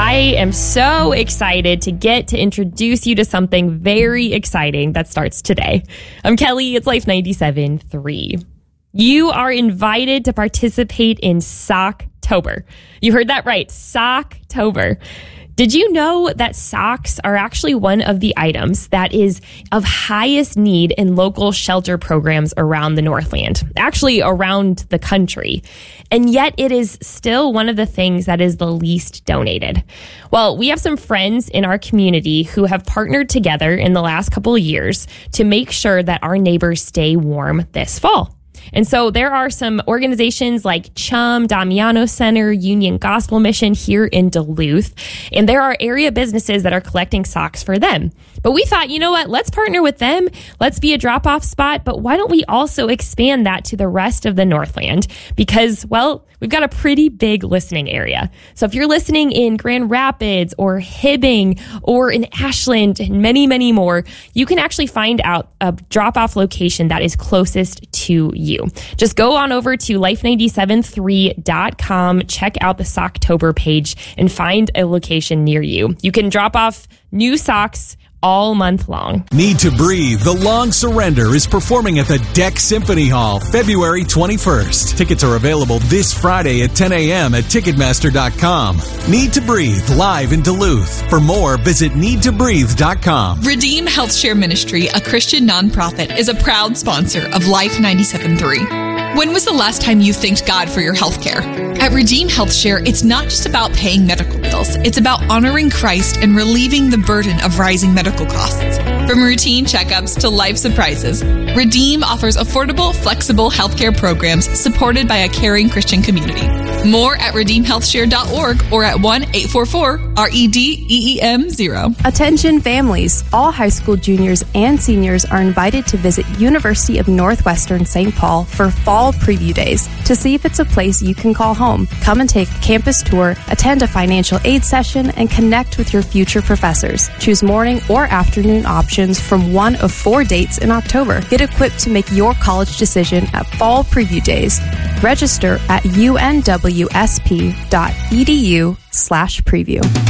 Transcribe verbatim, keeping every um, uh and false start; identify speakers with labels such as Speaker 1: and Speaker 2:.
Speaker 1: I am so excited to get to introduce you to something very exciting that starts today. I'm Kelly. It's Life ninety-seven point three. You are invited to participate in Socktober. You heard that right, Socktober. Did you know that socks are actually one of the items that is of highest need in local shelter programs around the Northland, actually around the country? And yet it is still one of the things that is the least donated. Well, we have some friends in our community who have partnered together in the last couple of years to make sure that our neighbors stay warm this fall. And so there are some organizations like Chum, Damiano Center, Union Gospel Mission here in Duluth. And there are area businesses that are collecting socks for them. But we thought, you know what, let's partner with them. Let's be a drop-off spot. But why don't we also expand that to the rest of the Northland? Because, well, we've got a pretty big listening area. So if you're listening in Grand Rapids or Hibbing or in Ashland and many, many more, you can actually find out a drop-off location that is closest to you. Just go on over to life ninety-seven three dot com, check out the Socktober page, and find a location near you. You can drop off new socks all month long.
Speaker 2: Need to Breathe, The Long Surrender is performing at the Deck Symphony Hall February twenty-first. Tickets are available this Friday at ten a.m. at Ticketmaster dot com. Need to Breathe, live in Duluth. For more, visit need to breathe dot com.
Speaker 3: Redeem HealthShare Ministry, a Christian nonprofit, is a proud sponsor of Life ninety-seven point three. When was the last time you thanked God for your health care? At Redeem HealthShare, it's not just about paying medical bills. It's about honoring Christ and relieving the burden of rising medical costs. From routine checkups to life surprises, Redeem offers affordable, flexible healthcare programs supported by a caring Christian community. More at redeem health share dot org or at one eight four four R E D E E M zero.
Speaker 4: Attention families. All high school juniors and seniors are invited to visit University of Northwestern Saint Paul for fall preview days to see if it's a place you can call home. Come and take a campus tour, attend a financial aid session, and connect with your future professors. Choose morning or afternoon options from one of four dates in October. Get equipped to make your college decision at fall preview days. Register at U N W S P dot E D U slash preview.